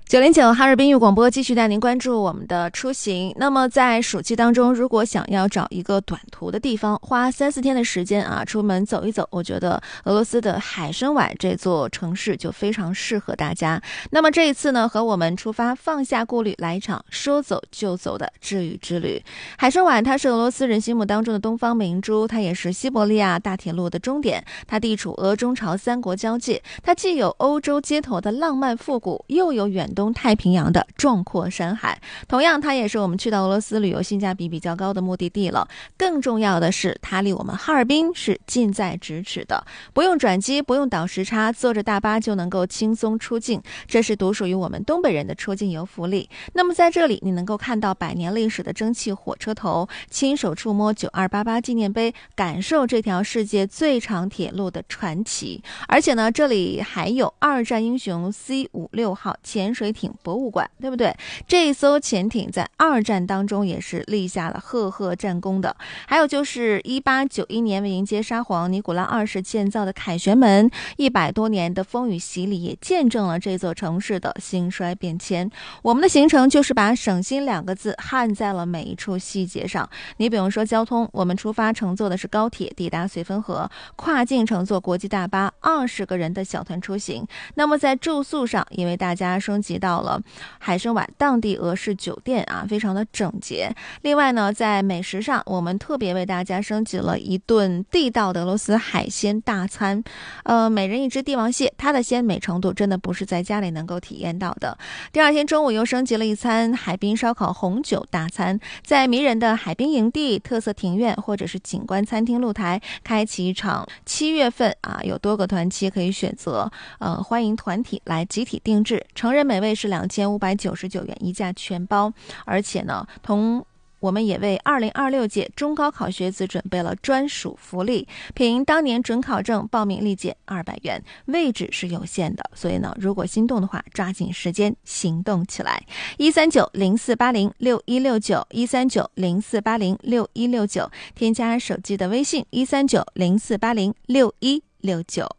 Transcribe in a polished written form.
909哈尔滨育广播继续带您关注我们的出行。那么在暑期当中，如果想要找一个短途的地方，花3-4天的时间出门走一走，我觉得俄罗斯的海参崴这座城市就非常适合大家。那么这一次呢，和我们出发，放下顾虑，来一场说走就走的治愈之旅。海参崴它是俄罗斯人心目当中的东方明珠，它也是西伯利亚大铁路的终点，它地处俄中朝3国交界，它既有欧洲街头的浪漫复古，又有远东太平洋的壮阔山海。同样，它也是我们去到俄罗斯旅游性价比比较高的目的地了。更重要的是，它离我们哈尔滨是近在咫尺的，不用转机，不用倒时差，坐着大巴就能够轻松出境，这是独属于我们东北人的出境游福利。那么在这里，你能够看到100年历史的蒸汽火车头，亲手触摸9288纪念碑，感受这条世界最长铁路的传奇。而且呢，这里还有2战英雄 C56号潜水艇博物馆，对不对？这一艘潜艇在2战当中也是立下了赫赫战功的。还有就是1891年为迎接沙皇尼古拉2世建造的凯旋门，100多年的风雨洗礼也见证了这座城市的兴衰变迁。我们的行程就是把省心2个字焊在了每一处细节上。你比如说交通，我们出发乘坐的是高铁，抵达绥芬河，跨境乘坐国际大巴，20个人的小团出行。那么在住宿上，因为大家升级到了海参崴当地俄式酒店非常的整洁。另外呢，在美食上，我们特别为大家升级了一顿地道的俄罗斯海鲜大餐，每人1只帝王蟹，它的鲜美程度真的不是在家里能够体验到的。第2天中午又升级了一餐海滨烧烤红酒大餐，在迷人的海滨营地、特色庭院或者是景观餐厅露台，开启一场7月份有多个团期可以选择，欢迎团体来集体定制，成人美味是2599元一价全包。而且呢，我们也为2026届中高考学子准备了专属福利，凭当年准考证报名立减200元，位置是有限的，所以呢，如果心动的话，抓紧时间行动起来。13904806169，13904806169，添加手机的微信13904806169。